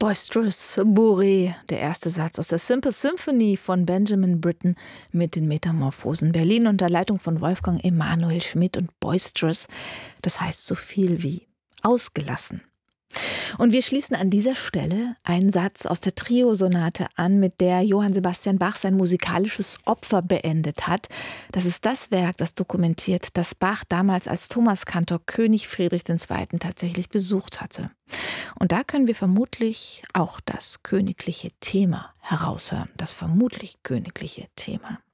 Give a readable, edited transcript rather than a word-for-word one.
Boisterous Bourrée, der erste Satz aus der Simple Symphony von Benjamin Britten mit den Metamorphosen. Berlin unter Leitung von Wolfgang Emanuel Schmidt und Boisterous, das heißt so viel wie ausgelassen. Und wir schließen an dieser Stelle einen Satz aus der Trio-Sonate an, mit der Johann Sebastian Bach sein musikalisches Opfer beendet hat. Das ist das Werk, das dokumentiert, dass Bach damals als Thomaskantor König Friedrich II. Tatsächlich besucht hatte. Und da können wir vermutlich auch das königliche Thema heraushören. Das vermutlich königliche Thema.